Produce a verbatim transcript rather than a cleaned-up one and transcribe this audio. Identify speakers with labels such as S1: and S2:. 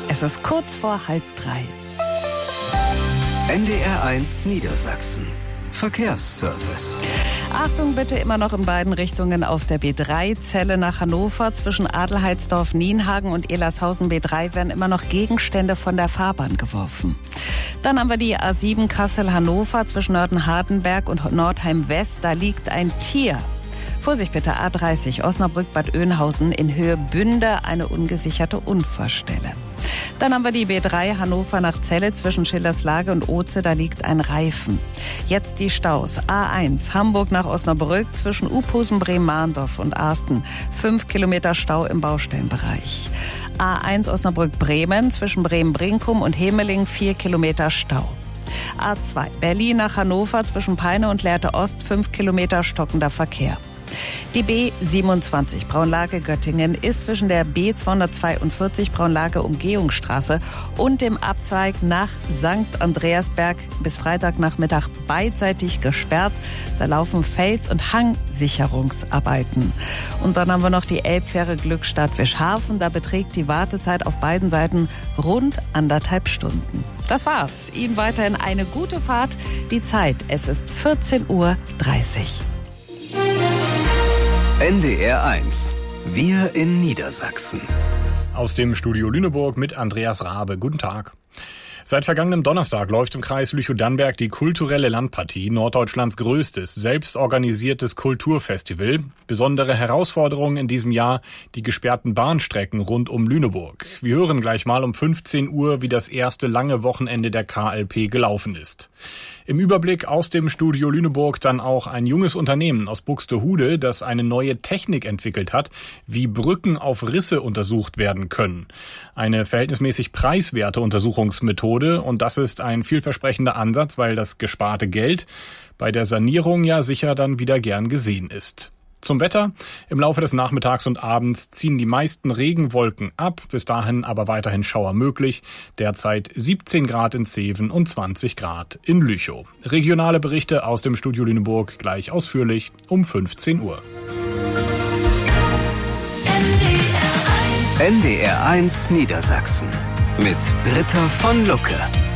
S1: Es ist kurz vor halb drei.
S2: N D R eins Niedersachsen. Verkehrsservice.
S1: Achtung bitte immer noch in beiden Richtungen auf der B drei, Celle nach Hannover. Zwischen Adelheidsdorf, Nienhagen und Elershausen B drei werden immer noch Gegenstände von der Fahrbahn geworfen. Dann haben wir die A sieben Kassel-Hannover zwischen Nörten-Hardenberg und Nordheim-West. Da liegt ein Tier. Vorsicht bitte, A dreißig Osnabrück-Bad Oeynhausen in Höhe Bünde, eine ungesicherte Unfallstelle. Dann haben wir die B drei Hannover nach Celle zwischen Schillerslage und Oze, da liegt ein Reifen. Jetzt die Staus. A eins Hamburg nach Osnabrück zwischen Uphusen, Bremen-Mahndorf und Arsten. Fünf Kilometer Stau im Baustellenbereich. A eins Osnabrück-Bremen zwischen Bremen-Brinkum und Hemeling, vier Kilometer Stau. A zwei Berlin nach Hannover zwischen Peine und Lehrte Ost, fünf Kilometer stockender Verkehr. Die B siebenundzwanzig Braunlage-Göttingen ist zwischen der B zweihundertzweiundvierzig Braunlage-Umgehungsstraße und dem Abzweig nach Sankt Andreasberg bis Freitagnachmittag beidseitig gesperrt. Da laufen Fels- und Hangsicherungsarbeiten. Und dann haben wir noch die Elbfähre Glückstadt-Wischhafen. Da beträgt die Wartezeit auf beiden Seiten rund anderthalb Stunden. Das war's. Ihnen weiterhin eine gute Fahrt. Die Zeit, es ist vierzehn Uhr dreißig.
S2: N D R eins. Wir in Niedersachsen.
S3: Aus dem Studio Lüneburg mit Andreas Rabe. Guten Tag. Seit vergangenem Donnerstag läuft im Kreis Lüchow-Dannenberg die kulturelle Landpartie, Norddeutschlands größtes, selbstorganisiertes Kulturfestival. Besondere Herausforderungen in diesem Jahr, die gesperrten Bahnstrecken rund um Lüneburg. Wir hören gleich mal um fünfzehn Uhr, wie das erste lange Wochenende der K L P gelaufen ist. Im Überblick aus dem Studio Lüneburg dann auch ein junges Unternehmen aus Buxtehude, das eine neue Technik entwickelt hat, wie Brücken auf Risse untersucht werden können. Eine verhältnismäßig preiswerte Untersuchungsmethode, und das ist ein vielversprechender Ansatz, weil das gesparte Geld bei der Sanierung ja sicher dann wieder gern gesehen ist. Zum Wetter. Im Laufe des Nachmittags und Abends ziehen die meisten Regenwolken ab, bis dahin aber weiterhin Schauer möglich. Derzeit siebzehn Grad in Zeven und zwanzig Grad in Lüchow. Regionale Berichte aus dem Studio Lüneburg gleich ausführlich um fünfzehn Uhr.
S2: N D R eins Niedersachsen mit Britta von Lucke.